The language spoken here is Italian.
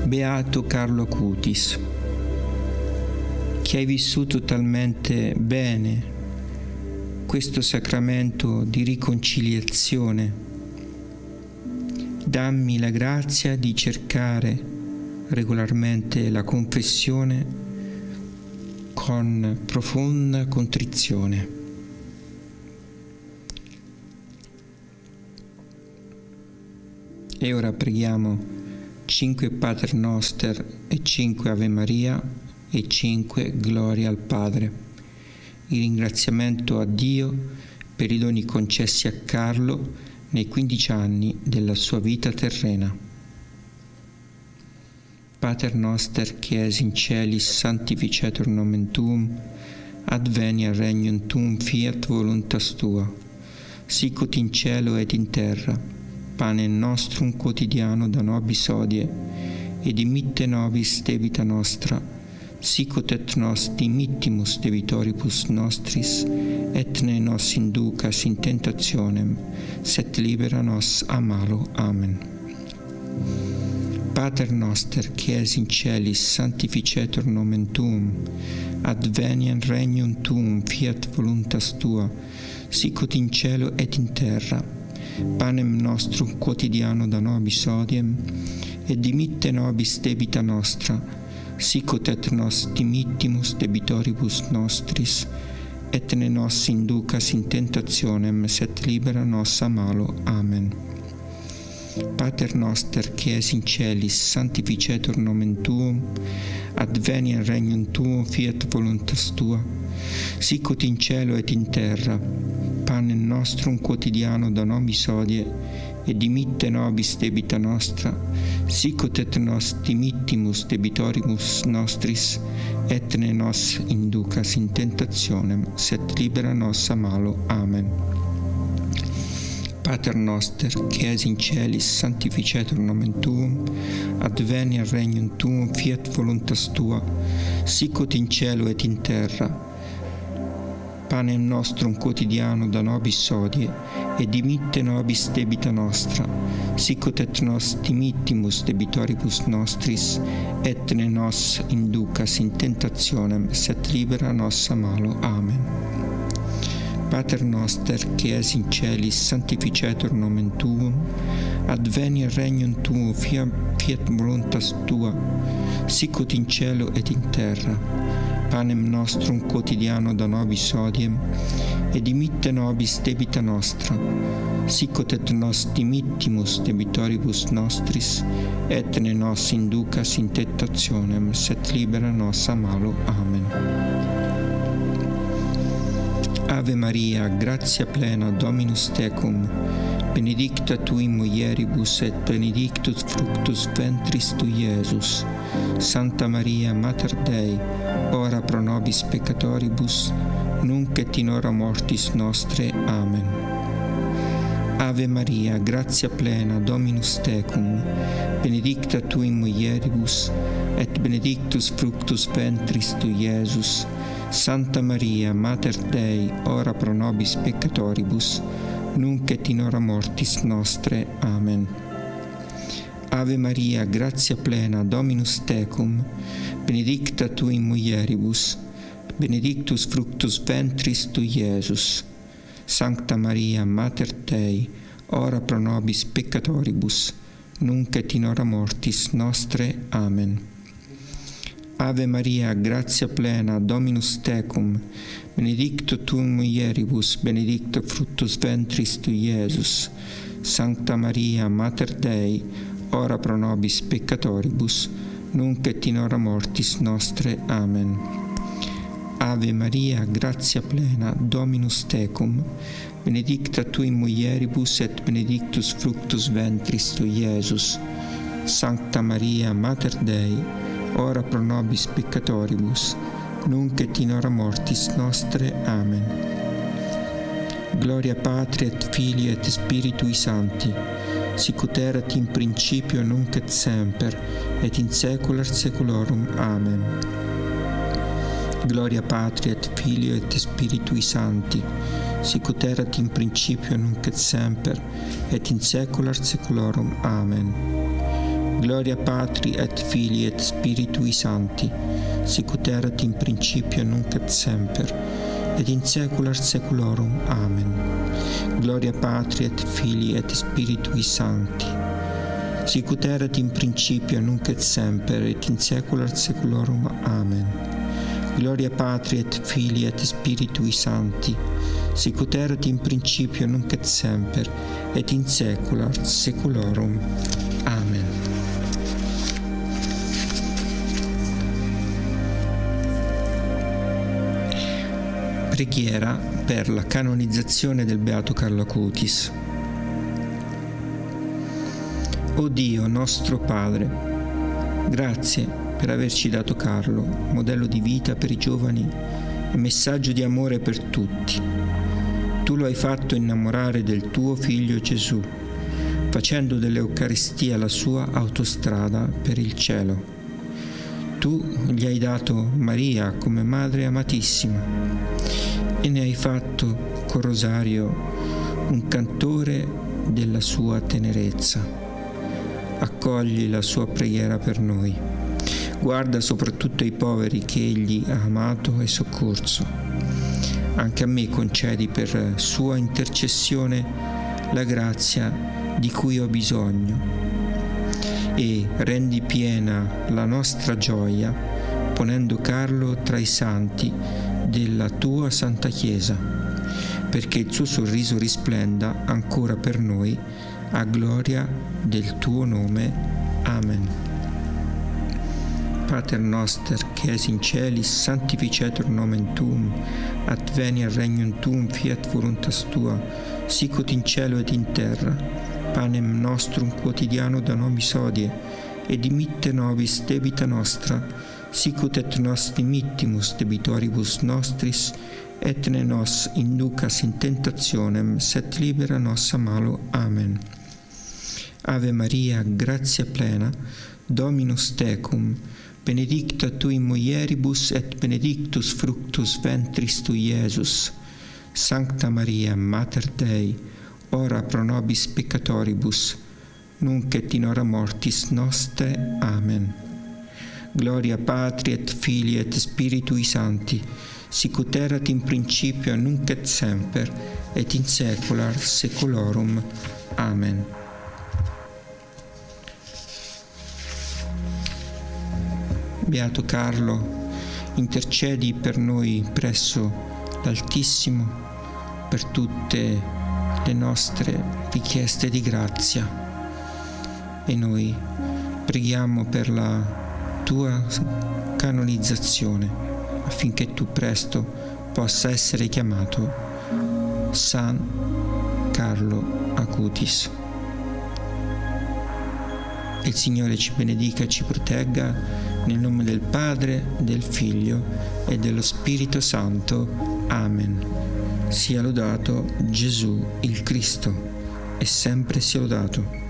Beato Carlo Acutis, che hai vissuto talmente bene questo sacramento di riconciliazione. Dammi la grazia di cercare regolarmente la confessione con profonda contrizione. E ora preghiamo 5 Pater Noster e 5 Ave Maria e 5 Gloria al Padre. Il ringraziamento a Dio per i doni concessi a Carlo nei 15 anni della sua vita terrena. Pater Noster, che es in celis sanctificetur nomen tuum, adveniat regnum tuum, fiat voluntas tua, sicut in cielo et in terra. Panem nostrum quotidiano da nobis hodie, et dimitte nobis debita nostra, sicut et nos dimittimus debitoribus nostris, et ne nos inducas in tentationem, sed libera nos a malo. Amen. Pater Noster, qui es in celis sanctificetur nomen tuum, adveniat regnum tuum, fiat voluntas tua, sicut in cielo et in terra. Panem nostrum quotidiano da nobis hodiem, et dimitte nobis debita nostra, sicut et nos dimittimus debitoribus nostris, et ne nos inducas in tentationem, sed libera nos a malo. Amen. Pater Noster, qui es in celis sanctificetur nomen tuum, adveniat regnum tuum, fiat voluntas tua, sicut in cielo et in terra. Panem nostrum quotidiano da nobis hodie, et dimitte nobis debita nostra, sicut et nos dimittimus debitoribus nostris, et ne nos inducas in tentationem, sed libera nos a malo. Amen. Pater Noster, qui es in celis sanctificetur nomen tuum, adveniat regnum tuum, fiat voluntas tua, sicut in cielo et in terra. Panem nostrum quotidiano da nobis hodie, et dimitte nobis debita nostra, sicut et nos dimittimus debitoribus nostris, et ne nos inducas in tentationem, sed libera nos a malo. Amen. Pater Noster, qui es in celis sanctificetur nomen tuum, adveniat regnum tuum, fiat voluntas tua, sicut in cielo et in terra. Panem nostrum quotidiano da nobis hodiem, et dimitte nobis debita nostra, sicut et nos dimittimus debitoribus nostris, et ne nos inducas in tentationem, sed libera nos a malo. Amen. Ave Maria, gratia plena, Dominus tecum, benedicta tu in mulieribus, et benedictus fructus ventris tui, Iesus. Santa Maria, Mater Dei, ora pro nobis peccatoribus, nunc et in hora mortis nostre. Amen. Ave Maria, gratia plena, Dominus tecum, benedicta tu in mulieribus, et benedictus fructus ventris tui, Iesus. Santa Maria, Mater Dei, ora pro nobis peccatoribus, nunc et in hora mortis nostre. Amen. Ave Maria, gratia plena, Dominus tecum, benedicta tu in mulieribus, benedictus fructus ventris tui, Iesus. Sancta Maria, Mater Dei, ora pro nobis peccatoribus, nunc et in hora mortis nostre. Amen. Ave Maria, gratia plena, Dominus tecum, benedicta tu in mulieribus, benedictus fructus ventris tui, Iesus. Sancta Maria, Mater Dei, ora pro nobis peccatoribus, nunc et in hora mortis nostre. Amen. Ave Maria, gratia plena, Dominus tecum, benedicta tu in mulieribus, et benedictus fructus ventris tui, Iesus. Sancta Maria, Mater Dei, ora pro nobis peccatoribus, nunc et in hora mortis nostre. Amen. Gloria Patri et Filii et Spiritui Sancti, sicut erat in principio nunc et semper, et in saecula saeculorum. Amen. Gloria Patri et Filii et Spiritui Sancti, sicut erat in principio nunc et semper, et in saecula saeculorum. Amen. Gloria Patri et Filii et Spiritui Sancti, sic ut erat in principio nunc et semper, et in saecula saeculorum. Amen. Gloria Patri et Filii et Spiritui Sancti, sic ut erat in principio nunc et semper, et in saecula saeculorum. Amen. Gloria Patri et Filii et Spiritui Sancti, sic ut erat in principio nunc et semper, et in saecula saeculorum. Amen. Preghiera per la canonizzazione del Beato Carlo Acutis. O Dio nostro Padre, grazie per averci dato Carlo, modello di vita per i giovani e messaggio di amore per tutti. Tu lo hai fatto innamorare del tuo Figlio Gesù, facendo dell'Eucaristia la sua autostrada per il cielo. Tu gli hai dato Maria come madre amatissima e ne hai fatto col rosario un cantore della sua tenerezza. Accogli la sua preghiera per noi. Guarda soprattutto i poveri che egli ha amato e soccorso. Anche a me concedi per sua intercessione la grazia di cui ho bisogno e rendi piena la nostra gioia ponendo Carlo tra i santi della tua Santa Chiesa, perché il suo sorriso risplenda ancora per noi a gloria del tuo nome. Amen. Pater noster, che es in celis, sanctificetur nomen tuum, adveniat regnum tuum, fiat voluntas tua, sic ut in cielo et in terra. Panem nostrum quotidiano da nobis hodie, et dimitte nobis debita nostra, sic ut et nos dimittimus debitoribus nostris, et ne nos inducas in tentationem, sed libera nos a malo. Amen. Ave Maria, gratia plena, Dominus tecum, benedicta tui in mulieribus et benedictus fructus ventris tui, Iesus. Sancta Maria, Mater Dei, ora pro nobis peccatoribus, nunc et in hora mortis nostre. Amen. Gloria Patri et Filii et Spiritui Sancti, sic ut erat in principio nunc et semper, et in saecula saeculorum. Amen. Beato Carlo, intercedi per noi presso l'Altissimo per tutte le nostre richieste di grazia, e noi preghiamo per la tua canonizzazione affinché tu presto possa essere chiamato San Carlo Acutis. Il Signore ci benedica e ci protegga, nel nome del Padre, del Figlio e dello Spirito Santo. Amen. Sia lodato Gesù il Cristo, e sempre sia lodato.